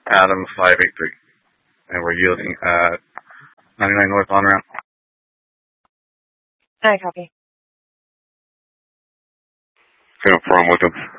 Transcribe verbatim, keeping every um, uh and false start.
Adam five eight three. And we're yielding at ninety-nine North on ramp. I copy. Confirm with him.